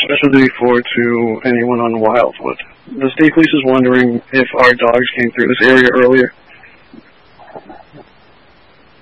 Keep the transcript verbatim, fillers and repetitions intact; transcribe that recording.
special duty for to anyone on Wildwood. The state police is wondering if our dogs came through this area earlier.